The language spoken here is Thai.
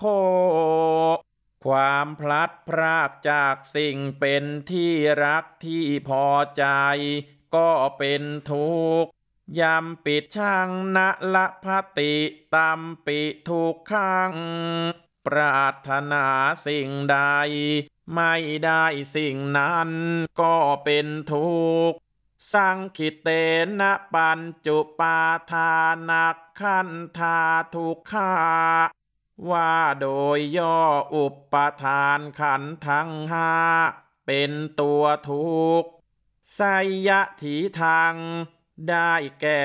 โคความพลัดพรากจากสิ่งเป็นที่รักที่พอใจก็เป็นทุกข์ยำปิดช่างนะละพติตัมปิทุกขังปรารถนาสิ่งใดไม่ได้สิ่งนั้นก็เป็นทุกข์สังคิเตนะปัญจุปาทานักขันธาทุกขาว่าโดยย่ออุปทานขันธ์ทั้งห้าเป็นตัวทุกข์ไสยถีทางได้แก่